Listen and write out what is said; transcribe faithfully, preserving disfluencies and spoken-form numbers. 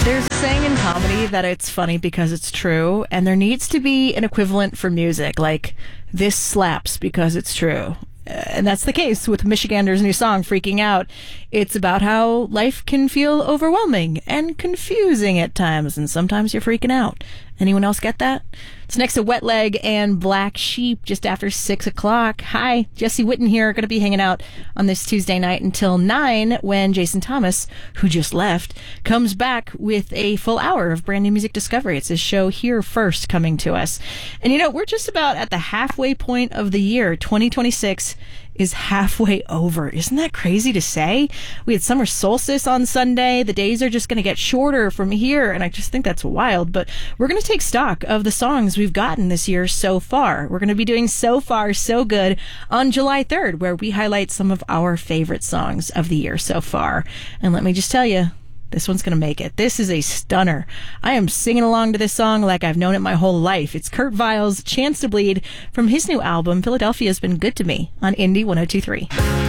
There's a saying in comedy that it's funny because it's true, and there needs to be an equivalent for music, like, this slaps because it's true. And that's the case with Michigander's new song, Freaking Out. It's about how life can feel overwhelming and confusing at times, and sometimes you're freaking out. Anyone else get that? It's next to Wet Leg and Black Sheep just after six o'clock. Hi, Jesse Witten here. Going to be hanging out on this Tuesday night until nine when Jason Thomas, who just left, comes back with a full hour of brand new music discovery. It's his show Here First coming to us. And you know, we're just about at the halfway point of the year. twenty twenty-six is halfway over. Isn't that crazy to say? We had summer solstice on Sunday. The days are just going to get shorter from here, and I just think that's wild. But we're going to take stock of the songs we've gotten this year so far. We're going to be doing So Far, So Good on July third, where we highlight some of our favorite songs of the year so far. And let me just tell you, this one's going to make it. This is a stunner. I am singing along to this song like I've known it my whole life. It's Kurt Vile's Chance to Bleed from his new album, Philadelphia's Been Good to Me, on Indie one oh two point three.